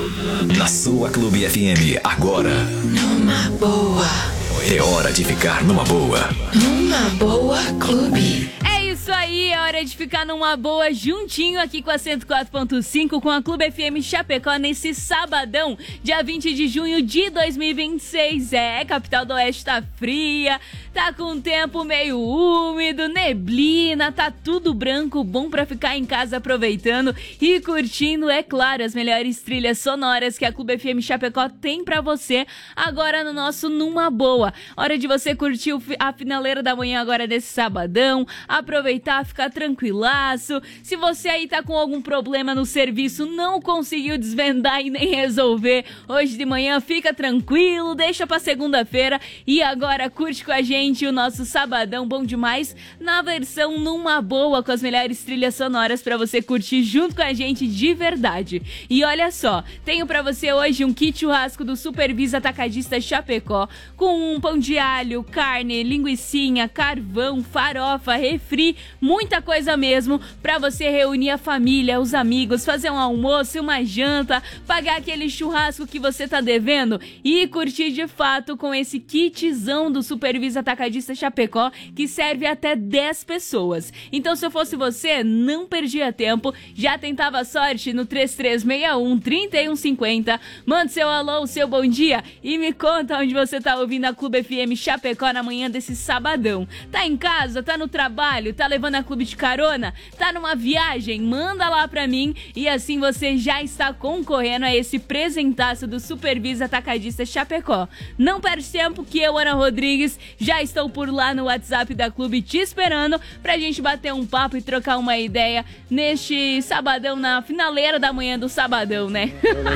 Na sua Clube FM, agora. Numa boa. É hora de ficar numa boa. Numa boa Clube. É isso aí, é hora de ficar numa boa juntinho aqui com a 104.5, com a Clube FM Chapecó nesse sabadão, dia 20 de junho de 2026. Capital do Oeste tá fria, tá com um tempo meio úmido, neblina, tá tudo branco, bom pra ficar em casa aproveitando e curtindo, é claro, as melhores trilhas sonoras que a Clube FM Chapecó tem pra você agora no nosso Numa Boa. Hora de você curtir a finaleira da manhã agora desse sabadão, aproveitar, ficar tranquilaço. Se você aí tá com algum problema no serviço, não conseguiu desvendar e nem resolver hoje de manhã, fica tranquilo, deixa pra segunda-feira e agora curte com a gente o nosso sabadão bom demais na versão Numa Boa, com as melhores trilhas sonoras pra você curtir junto com a gente de verdade. E olha só, tenho pra você hoje um kit churrasco do Supervisa Atacadista Chapecó, com um pão de alho, carne, linguicinha, carvão, farofa, refri, muita coisa mesmo pra você reunir a família, os amigos, fazer um almoço, uma janta, pagar aquele churrasco que você tá devendo e curtir de fato com esse kitzão do Supervisa Atacadista Chapecó, que serve até 10 pessoas. Então, se eu fosse você, não perdia tempo, já tentava sorte no 3361-3150, manda seu alô, seu bom dia e me conta onde você tá ouvindo a Clube FM Chapecó na manhã desse sabadão. Tá em casa, tá no trabalho, tá levando a Clube de carona, tá numa viagem, manda lá pra mim e assim você já está concorrendo a esse presentaço do Supervisa Atacadista Chapecó. Não perde tempo que eu, Ana Rodrigues, já estou por lá no WhatsApp da Clube te esperando pra gente bater um papo e trocar uma ideia neste sabadão, na finaleira da manhã do sabadão, né?